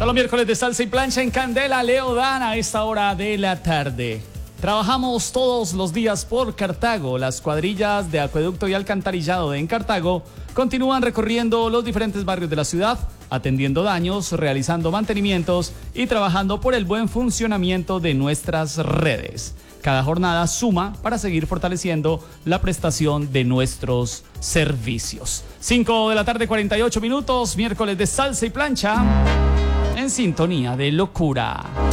Son los miércoles de salsa y plancha en Candela Leodán a esta hora de la tarde. Trabajamos todos los días por Cartago. Las cuadrillas de acueducto y alcantarillado de en Cartago continúan recorriendo los diferentes barrios de la ciudad, atendiendo daños, realizando mantenimientos y trabajando por el buen funcionamiento de nuestras redes. Cada jornada suma para seguir fortaleciendo la prestación de nuestros servicios. 5 de la tarde, 48 minutos, miércoles de salsa y plancha, en sintonía de locura.